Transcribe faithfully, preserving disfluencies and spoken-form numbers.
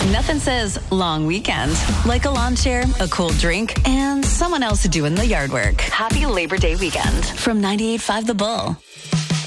Nothing says long weekend like a lawn chair, a cool drink, and someone else doing the yard work. Happy Labor Day weekend from ninety-eight point five The Bull.